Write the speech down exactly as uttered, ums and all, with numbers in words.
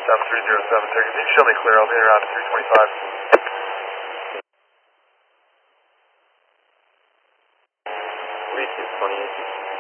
seven three zero seven, Turkey Beach, show me clear, I'll be around at three twenty-five. three two twenty-eight.